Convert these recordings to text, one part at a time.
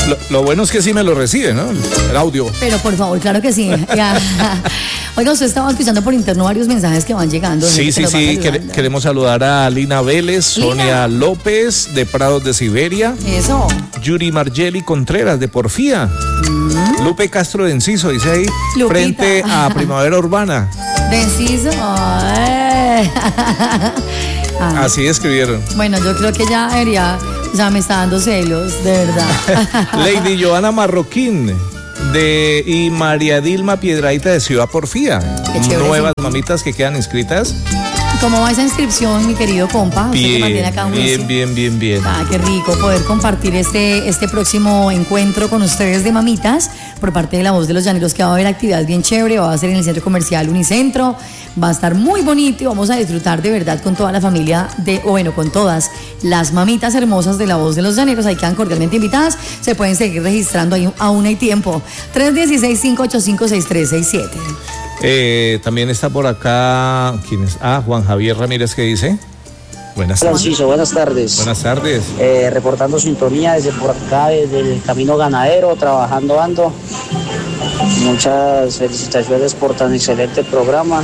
Lo bueno es que sí me lo recibe, ¿no? El audio. Pero por favor, claro que sí. Ya. Oiga, usted estaba escuchando por interno varios mensajes que van llegando. Sí. Queremos saludar a Lina Vélez, Sonia López, de Prados de Siberia. Eso. Yuri Margeli Contreras, de Porfía. Lupe Castro de Enciso, dice ahí, Lupita. frente a Primavera Urbana. De Enciso. Así escribieron. Bueno, yo creo que ya debería, o sea, me está dando celos, de verdad. Lady Joana Marroquín y María Dilma Piedrahita de Ciudad Porfía. Nuevas mamitas que quedan inscritas. ¿Cómo va esa inscripción, mi querido compa? Usted que mantiene acá un bien. Qué rico poder compartir este próximo encuentro con ustedes de mamitas por parte de La Voz de los Llaneros, que va a haber actividad bien chévere, va a ser en el Centro Comercial Unicentro, va a estar muy bonito y vamos a disfrutar de verdad con toda la familia con todas las mamitas hermosas de La Voz de los Llaneros. Ahí quedan cordialmente invitadas, se pueden seguir registrando, ahí aún hay tiempo. 316-585-6367. También está por acá, ¿quién es? Juan Javier Ramírez, ¿qué dice? Buenas tardes. Francisco, buenas tardes. Buenas tardes. Reportando sintonía desde por acá, desde el Camino Ganadero, trabajando ando. Muchas felicitaciones por tan excelente programa.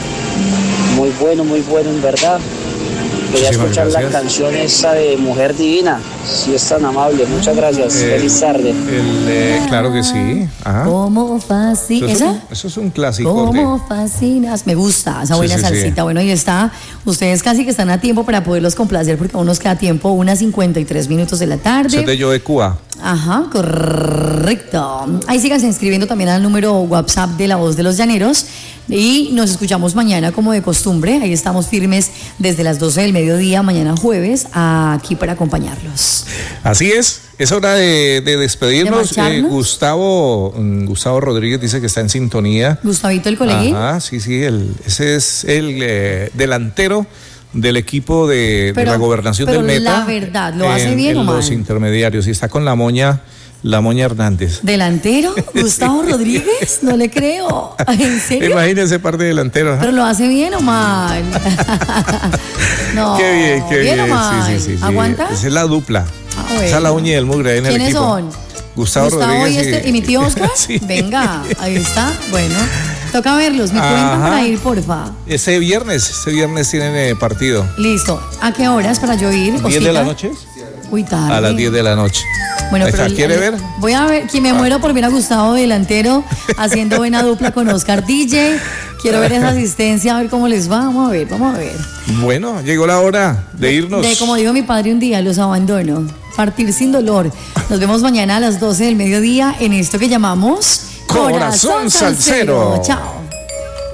Muy bueno en verdad. Quería escuchar la canción esa de Mujer Divina, si es tan amable. Muchas gracias. Feliz tarde. Claro que sí. ¿Cómo fascinas? Eso es un clásico. ¿Cómo fascinas? Me gusta esa buena salsita. Sí. Bueno, ahí está. Ustedes casi que están a tiempo para poderlos complacer porque aún nos queda tiempo, 1:53 de la tarde. Soy de Yo de Cuba. Ajá, correcto. Ahí síganse inscribiendo también al número WhatsApp de La Voz de los Llaneros. Y nos escuchamos mañana como de costumbre. Ahí estamos firmes desde las 12 del mediodía, mañana jueves, aquí para acompañarlos. Así es hora de despedirnos. Gustavo Rodríguez dice que está en sintonía. Gustavito el colegui. Sí, ese es el delantero del equipo de la gobernación del Meta. La verdad, ¿lo hace bien o mal? Los intermediarios, y está con la Moña Hernández. ¿Delantero? ¿Gustavo Rodríguez? No le creo. ¿En serio? Imagínense par de delanteros. ¿Pero lo hace bien o mal? No. Qué bien. ¿Bien o mal? Sí. ¿Aguanta? Esa es la dupla. Bueno. Esa es la uña y el mugre en el equipo. ¿Quiénes son? Gustavo Rodríguez y mi tío Oscar. Sí. Venga, ahí está. Bueno, toca verlos. Me cuentan para ir, porfa. Ese viernes tienen partido. Listo. ¿A qué horas para yo ir? ¿10 de la noche? Uy, tarde. A las 10 de la noche. Bueno, pero ¿quiere ver? Voy a ver, que me muero por ver a Gustavo delantero haciendo buena dupla con Oscar DJ. Quiero ver esa asistencia, a ver cómo les va. Vamos a ver. Bueno, llegó la hora de irnos. Como dijo mi padre un día, los abandono. Partir sin dolor. Nos vemos mañana a las 12 del mediodía en esto que llamamos Corazón Salsero. Chao.